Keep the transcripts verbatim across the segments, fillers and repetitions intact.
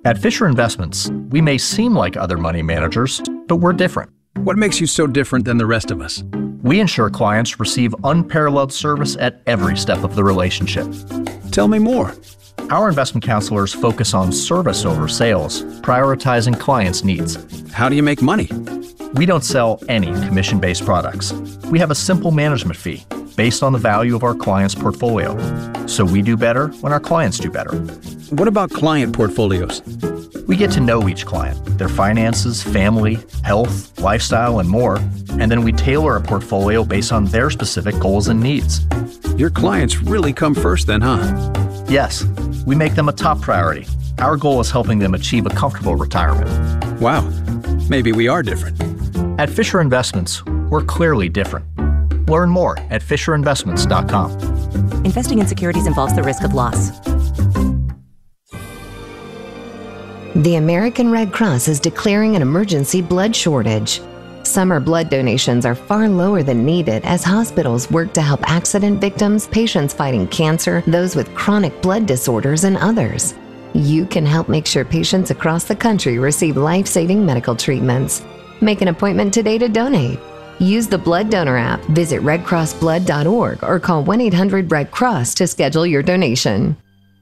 At Fisher Investments, we may seem like other money managers, but we're different. What makes you so different than the rest of us? We ensure clients receive unparalleled service at every step of the relationship. Tell me more. Our investment counselors focus on service over sales, prioritizing clients' needs. How do you make money? We don't sell any commission-based products. We have a simple management fee based on the value of our client's portfolio. So we do better when our clients do better. What about client portfolios? We get to know each client, their finances, family, health, lifestyle, and more, and then we tailor a portfolio based on their specific goals and needs. Your clients really come first then, huh? Yes, we make them a top priority. Our goal is helping them achieve a comfortable retirement. Wow, maybe we are different. At Fisher Investments, we're clearly different. Learn more at fisher investments dot com. Investing in securities involves the risk of loss. The American Red Cross is declaring an emergency blood shortage. Summer blood donations are far lower than needed as hospitals work to help accident victims, patients fighting cancer, those with chronic blood disorders, and others. You can help make sure patients across the country receive life-saving medical treatments. Make an appointment today to donate. Use the Blood Donor app, visit red cross blood dot org, or call one eight hundred red cross to schedule your donation.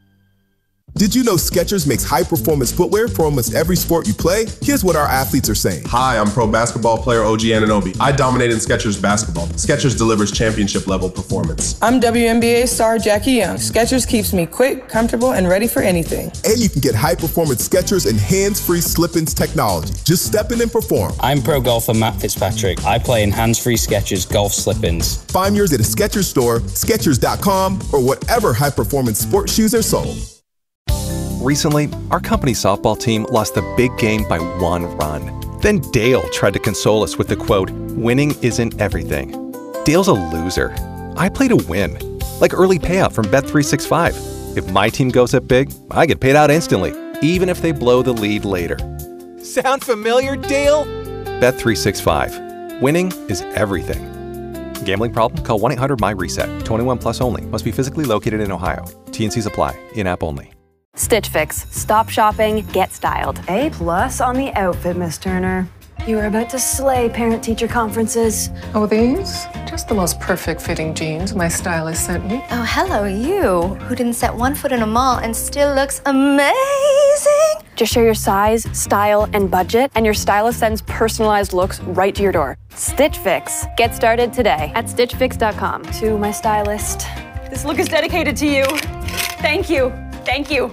Did you know Skechers makes high-performance footwear for almost every sport you play? Here's what our athletes are saying. Hi, I'm pro basketball player O G Anunoby. I dominate in Skechers basketball. Skechers delivers championship-level performance. I'm W N B A star Jackie Young. Skechers keeps me quick, comfortable, and ready for anything. And you can get high-performance Skechers and hands-free slip-ins technology. Just step in and perform. I'm pro golfer Matt Fitzpatrick. I play in hands-free Skechers golf slip-ins. Find yours at a Skechers store, skechers dot com, or whatever high-performance sports shoes are sold. Recently, our company softball team lost the big game by one run. Then Dale tried to console us with the quote, "Winning isn't everything." Dale's a loser. I play to win, like early payout from Bet three sixty-five. If my team goes up big, I get paid out instantly, even if they blow the lead later. Sound familiar, Dale? Bet three sixty-five. Winning is everything. Gambling problem? Call one eight hundred M Y reset. twenty-one plus only. Must be physically located in Ohio. T and Cs apply. In-app only. Stitch Fix. Stop shopping, get styled. A plus on the outfit, Miss Turner. You are about to slay parent-teacher conferences. Oh, these? Just the most perfect fitting jeans my stylist sent me. Oh, hello, you, who didn't set one foot in a mall and still looks amazing. Just share your size, style, and budget, and your stylist sends personalized looks right to your door. Stitch Fix. Get started today at stitch fix dot com. To my stylist, this look is dedicated to you. Thank you. Thank you.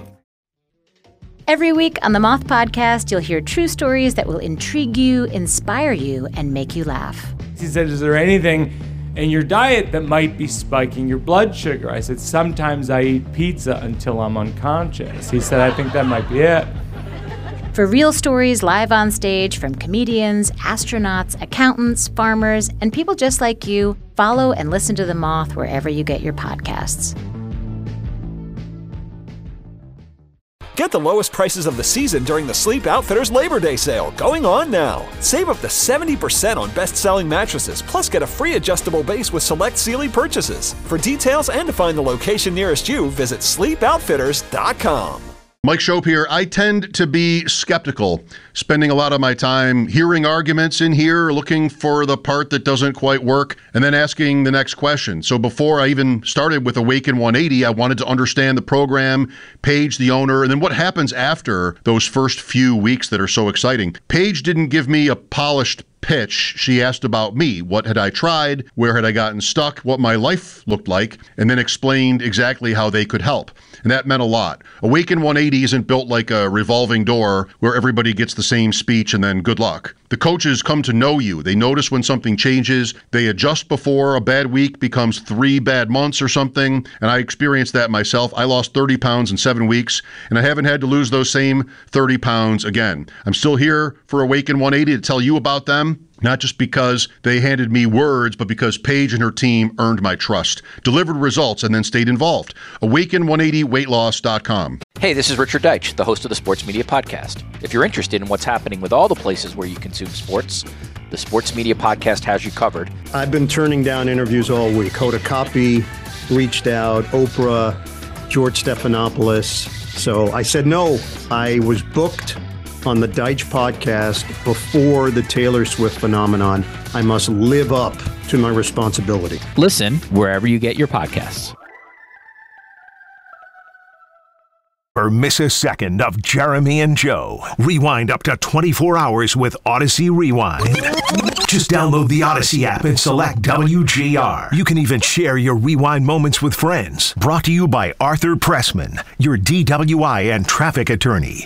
Every week on the Moth Podcast, you'll hear true stories that will intrigue you, inspire you, and make you laugh. He said, is there anything in your diet that might be spiking your blood sugar? I said, sometimes I eat pizza until I'm unconscious. He said, I think that might be it. For real stories live on stage from comedians, astronauts, accountants, farmers, and people just like you, follow and listen to The Moth wherever you get your podcasts. Get the lowest prices of the season during the Sleep Outfitters Labor Day sale, going on now. Save up to seventy percent on best-selling mattresses, plus get a free adjustable base with select Sealy purchases. For details and to find the location nearest you, visit sleep outfitters dot com. Mike Schopp here. I tend to be skeptical, spending a lot of my time hearing arguments in here, looking for the part that doesn't quite work, and then asking the next question. So before I even started with Awaken one eighty, I wanted to understand the program, Paige, the owner, and then what happens after those first few weeks that are so exciting. Paige didn't give me a polished pitch. She asked about me. What had I tried? Where had I gotten stuck? What my life looked like? And then explained exactly how they could help. And that meant a lot. Awaken one eighty isn't built like a revolving door where everybody gets the same speech and then good luck. The coaches come to know you. They notice when something changes. They adjust before a bad week becomes three bad months or something. And I experienced that myself. I lost thirty pounds in seven weeks, and I haven't had to lose those same thirty pounds again. I'm still here for Awaken one eighty to tell you about them. Not just because they handed me words, but because Paige and her team earned my trust, delivered results, and then stayed involved. Awaken one eighty weight loss dot com. Hey, this is Richard Deitch, the host of the Sports Media Podcast. If you're interested in what's happening with all the places where you consume sports, the Sports Media Podcast has you covered. I've been turning down interviews all week. Hoda Kotb reached out, Oprah, George Stephanopoulos. So I said no. I was booked on the Deitch podcast before the Taylor Swift phenomenon. I must live up to my responsibility. Listen wherever you get your podcasts. Or miss a second of Jeremy and Joe. Rewind up to twenty-four hours with Odyssey Rewind. Just download the Odyssey app and select W G R. You can even share your rewind moments with friends. Brought to you by Arthur Pressman, your D W I and traffic attorney.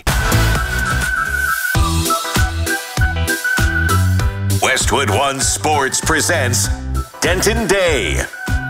Westwood One Sports presents Denton Day.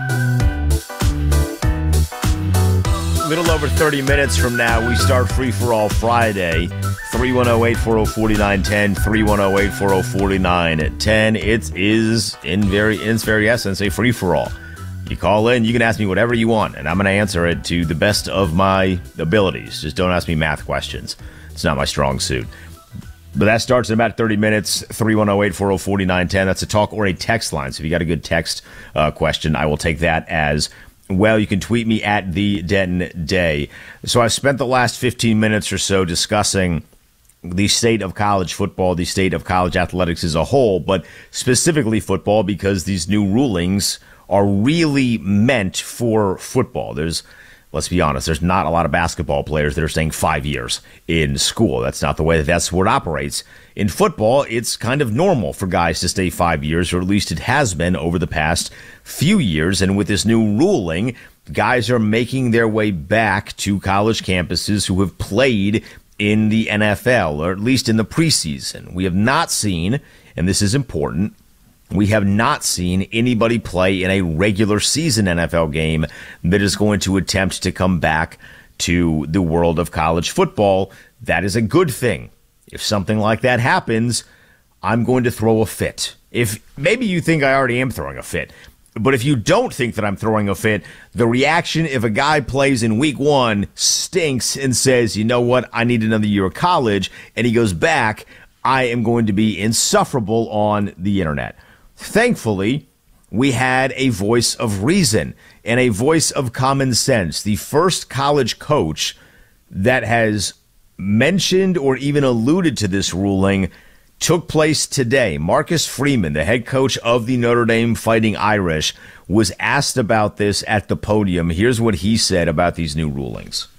Little over thirty minutes from now, we start Free For All Friday. three one zero, eight four zero, four nine one zero, three one zero, eight four zero, four nine one zero. It is, in very, in its very essence, a free-for-all. You call in, you can ask me whatever you want, and I'm going to answer it to the best of my abilities. Just don't ask me math questions. It's not my strong suit. But that starts in about thirty minutes, three one zero, eight four zero, four nine one zero. That's a talk or a text line. So if you got a good text uh, question, I will take that as well. You can tweet me at the Denton Day. So I've spent the last fifteen minutes or so discussing the state of college football, the state of college athletics as a whole, but specifically football because these new rulings are really meant for football. There's, let's be honest, there's not a lot of basketball players that are staying five years in school. That's not the way that that sport operates. In football, it's kind of normal for guys to stay five years, or at least it has been over the past few years. And with this new ruling, guys are making their way back to college campuses who have played in the N F L, or at least in the preseason. We have not seen, and this is important, we have not seen anybody play in a regular season N F L game that is going to attempt to come back to the world of college football. That is a good thing. If something like that happens, I'm going to throw a fit. If maybe you think I already am throwing a fit, but if you don't think that I'm throwing a fit, the reaction if a guy plays in week one stinks and says, you know what, I need another year of college, and he goes back, I am going to be insufferable on the internet. Thankfully, we had a voice of reason and a voice of common sense. The first college coach that has mentioned or even alluded to this ruling took place today. Marcus Freeman, the head coach of the Notre Dame Fighting Irish, was asked about this at the podium. Here's what he said about these new rulings.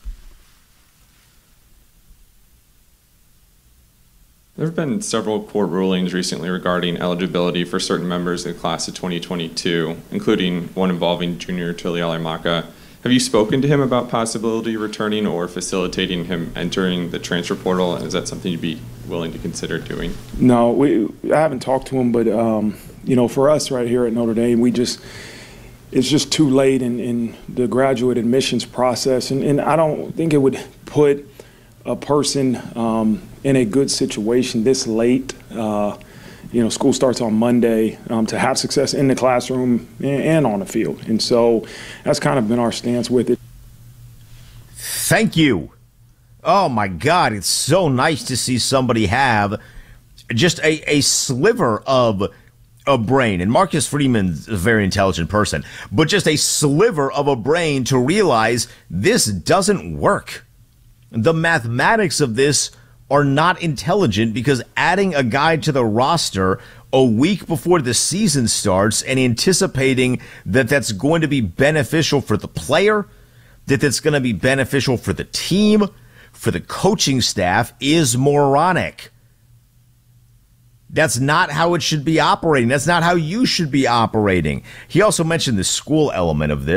There have been several court rulings recently regarding eligibility for certain members of the class of twenty twenty-two, including one involving Junior Tuilalamaka. Have you spoken to him about possibility returning or facilitating him entering the transfer portal? And is that something you'd be willing to consider doing? No, we, I haven't talked to him, but, um, you know, for us right here at Notre Dame, we just, it's just too late in, in the graduate admissions process. And, and I don't think it would put a person um, in a good situation this late. Uh, you know, school starts on Monday, um, to have success in the classroom and, and on the field. And so that's kind of been our stance with it. Thank you. Oh, my God. It's so nice to see somebody have just a, a sliver of a brain. And Marcus Freeman's a very intelligent person, but just a sliver of a brain to realize this doesn't work. The mathematics of this are not intelligent, because adding a guy to the roster a week before the season starts and anticipating that that's going to be beneficial for the player, that that's going to be beneficial for the team, for the coaching staff, is moronic. That's not how it should be operating. That's not how you should be operating. He also mentioned the school element of this.